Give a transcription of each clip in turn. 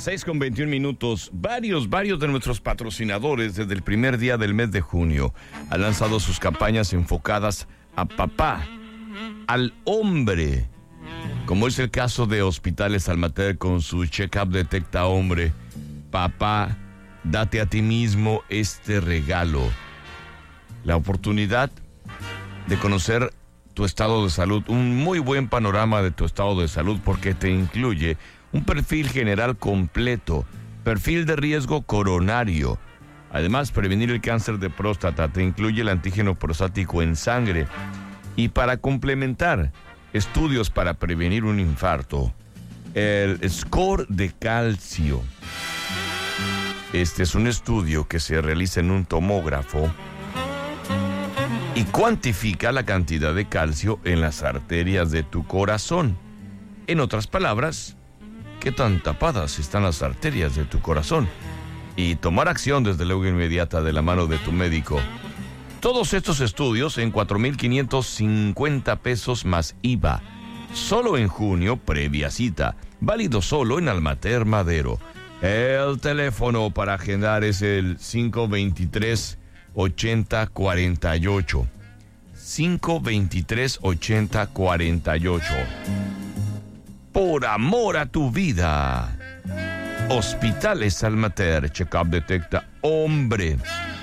6:21. Varios de nuestros patrocinadores desde el primer día del mes de junio han lanzado sus campañas enfocadas a papá, al hombre, como es el caso de Hospitales Almater con su Check-up Detecta Hombre. Papá, date a ti mismo este regalo, la oportunidad de conocer tu estado de salud, un muy buen panorama de tu estado de salud, porque te incluye un perfil general completo, perfil de riesgo coronario. Además, prevenir el cáncer de próstata, te incluye el antígeno prostático en sangre. Y para complementar, estudios para prevenir un infarto, el score de calcio. Este es un estudio que se realiza en un tomógrafo y cuantifica la cantidad de calcio en las arterias de tu corazón. En otras palabras, ¿qué tan tapadas están las arterias de tu corazón? Y tomar acción desde luego inmediata de la mano de tu médico. Todos estos estudios en 4,550 pesos más IVA. Solo en junio, previa cita. Válido solo en Almater Madero. El teléfono para agendar es el 523-8048. 523-8048. Por amor a tu vida. Hospitales Almater, Check-up Detecta Hombre.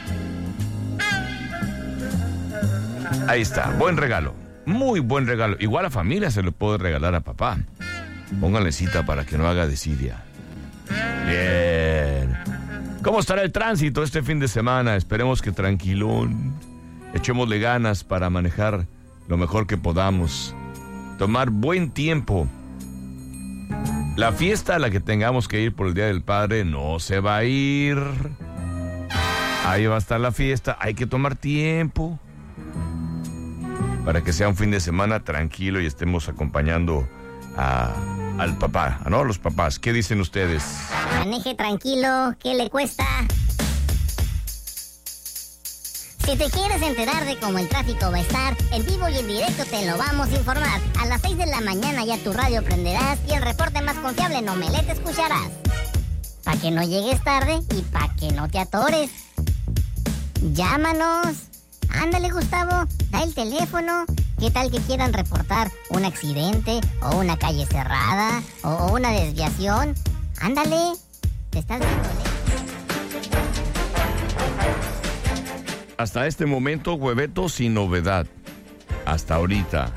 Ahí está, buen regalo, muy buen regalo. Igual a familia se lo puede regalar a papá. Pónganle cita para que no haga desidia. Bien. ¿Cómo estará el tránsito este fin de semana? Esperemos que tranquilón. Echémosle ganas para manejar lo mejor que podamos. Tomar buen tiempo. La fiesta a la que tengamos que ir por el Día del Padre no se va a ir. Ahí va a estar la fiesta. Hay que tomar tiempo para que sea un fin de semana tranquilo y estemos acompañando al papá, ¿no? A los papás. ¿Qué dicen ustedes? Maneje tranquilo, ¿qué le cuesta? Si te quieres enterar de cómo el tráfico va a estar, en vivo y en directo te lo vamos a informar. A las 6 de la mañana ya tu radio prenderás y el reporte más confiable en Omelette escucharás. Pa' que no llegues tarde y pa' que no te atores. Llámanos. Ándale, Gustavo, da el teléfono. ¿Qué tal que quieran reportar un accidente o una calle cerrada o una desviación? Ándale, te estás viendo lejos. Hasta este momento, Hueveto, sin novedad. Hasta ahorita.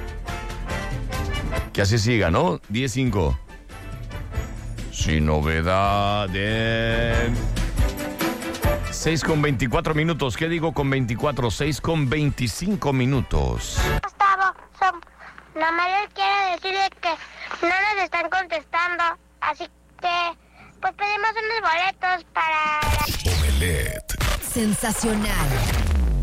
Que así siga, ¿no? 10-5. Sin novedad. 6:24. ¿Qué digo con 24? 6:25. Gustavo, nomás les quiero decirle que no nos están contestando. Así que, pues pedimos unos boletos para... Omelette. Sensacional.